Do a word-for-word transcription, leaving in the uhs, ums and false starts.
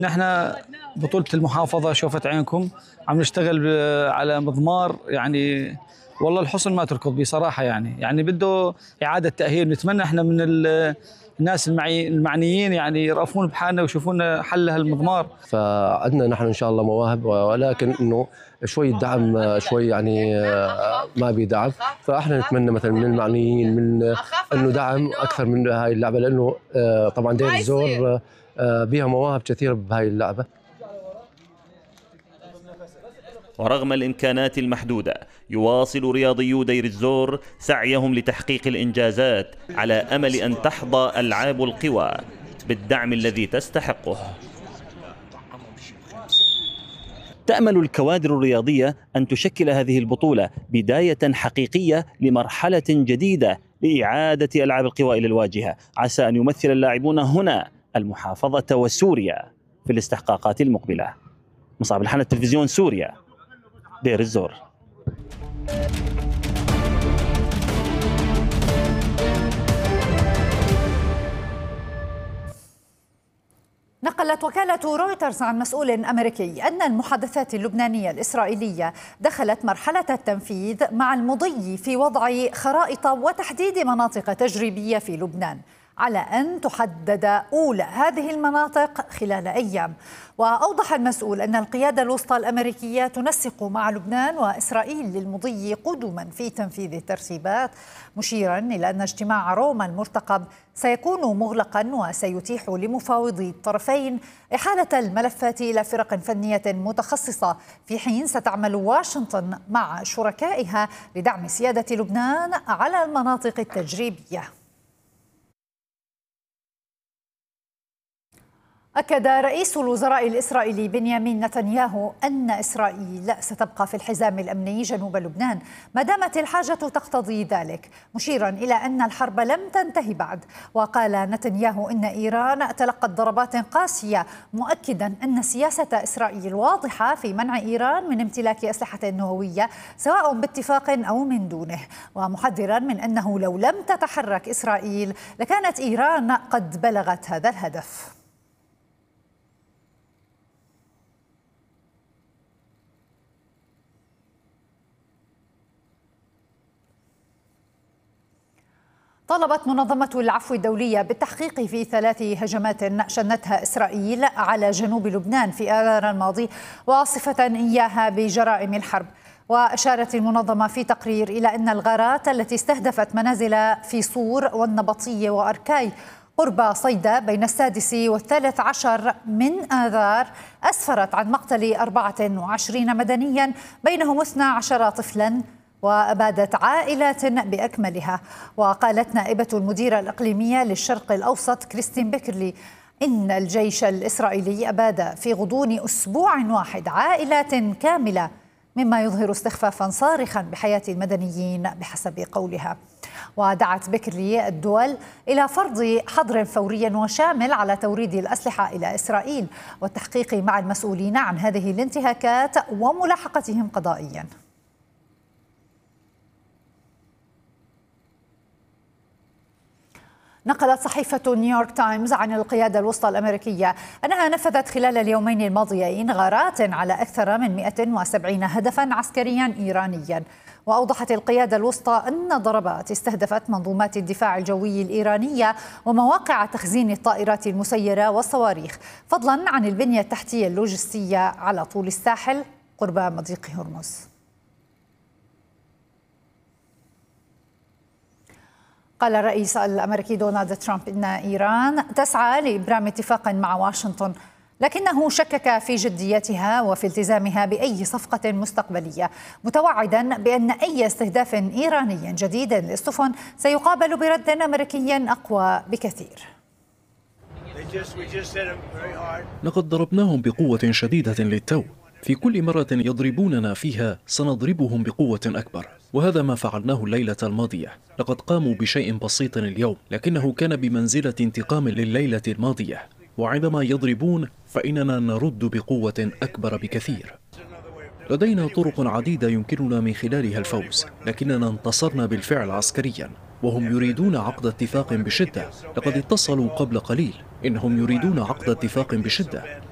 نحن بطولة المحافظة شوفت عينكم عم نشتغل على مضمار، يعني والله الحصن ما تركض بصراحة، يعني يعني بده إعادة تأهيل. نتمنى احنا من الناس المعي المعنيين يعني يرأفون بحالنا ويشوفون حل هالمضمار. فعندنا نحن إن شاء الله مواهب، ولكن إنه شوي دعم، شوي يعني ما بيدعم. فاحنا نتمنى مثلا من المعنيين من إنه دعم أكثر من هاي اللعبة، لأنه طبعا دير الزور بها مواهب كثيرة بهاي اللعبة. ورغم الإمكانات المحدودة يواصل رياضيو دير الزور سعيهم لتحقيق الإنجازات على أمل أن تحظى ألعاب القوى بالدعم الذي تستحقه. تأمل الكوادر الرياضية أن تشكل هذه البطولة بداية حقيقية لمرحلة جديدة لإعادة ألعاب القوى إلى الواجهة، عسى أن يمثل اللاعبون هنا المحافظة وسوريا في الاستحقاقات المقبلة. مصعب الحنة، تلفزيون سوريا، دير الزور. نقلت وكالة رويترز عن مسؤول أمريكي أن المحادثات اللبنانية الإسرائيلية دخلت مرحلة التنفيذ مع المضي في وضع خرائط وتحديد مناطق تجريبية في لبنان، على أن تحدد أولى هذه المناطق خلال أيام. وأوضح المسؤول أن القيادة الوسطى الأمريكية تنسق مع لبنان وإسرائيل للمضي قدما في تنفيذ الترتيبات، مشيرا إلى أن اجتماع روما المرتقب سيكون مغلقا وسيتيح لمفاوضي الطرفين إحالة الملفات إلى فرق فنية متخصصة، في حين ستعمل واشنطن مع شركائها لدعم سيادة لبنان على المناطق التجريبية. أكد رئيس الوزراء الإسرائيلي بنيامين نتنياهو أن إسرائيل ستبقى في الحزام الأمني جنوب لبنان ما دامت الحاجة تقتضي ذلك، مشيرا إلى أن الحرب لم تنتهي بعد. وقال نتنياهو إن إيران تلقت ضربات قاسية، مؤكدا أن سياسة إسرائيل واضحة في منع إيران من امتلاك أسلحة نووية سواء باتفاق أو من دونه، ومحذرا من أنه لو لم تتحرك إسرائيل لكانت إيران قد بلغت هذا الهدف. طلبت منظمة العفو الدولية بالتحقيق في ثلاث هجمات شنتها إسرائيل على جنوب لبنان في آذار الماضي، واصفة إياها بجرائم الحرب. وأشارت المنظمة في تقرير إلى أن الغارات التي استهدفت منازل في صور والنبطية وأركاي قرب صيدا بين السادس والثالث عشر من آذار أسفرت عن مقتل أربعة وعشرين مدنيا بينهم اثنا عشر طفلا، وأبادت عائلات بأكملها. وقالت نائبة المديرة الإقليمية للشرق الأوسط كريستين بيكرلي إن الجيش الإسرائيلي أباد في غضون أسبوع واحد عائلات كاملة، مما يظهر استخفافا صارخا بحياة المدنيين بحسب قولها. ودعت بيكرلي الدول إلى فرض حظر فوري وشامل على توريد الأسلحة إلى إسرائيل والتحقيق مع المسؤولين عن هذه الانتهاكات وملاحقتهم قضائيا. نقلت صحيفة نيويورك تايمز عن القيادة الوسطى الأمريكية أنها نفذت خلال اليومين الماضيين غارات على أكثر من مئة وسبعين هدفا عسكريا إيرانيا. وأوضحت القيادة الوسطى أن ضربات استهدفت منظومات الدفاع الجوي الإيرانية ومواقع تخزين الطائرات المسيرة والصواريخ، فضلا عن البنية التحتية اللوجستية على طول الساحل قرب مضيق هرمز. قال الرئيس الأمريكي دونالد ترامب إن إيران تسعى لإبرام اتفاق مع واشنطن، لكنه شكك في جديتها وفي التزامها بأي صفقة مستقبلية، متوعدا بأن أي استهداف إيراني جديد للسفن سيقابل برد أمريكي أقوى بكثير. لقد ضربناهم بقوة شديدة للتو، في كل مرة يضربوننا فيها سنضربهم بقوة أكبر، وهذا ما فعلناه الليلة الماضية. لقد قاموا بشيء بسيط اليوم، لكنه كان بمنزلة انتقام لليلة الماضية، وعندما يضربون فإننا نرد بقوة أكبر بكثير. لدينا طرق عديدة يمكننا من خلالها الفوز، لكننا انتصرنا بالفعل عسكريا، وهم يريدون عقد اتفاق بشدة. لقد اتصلوا قبل قليل، إنهم يريدون عقد اتفاق بشدة.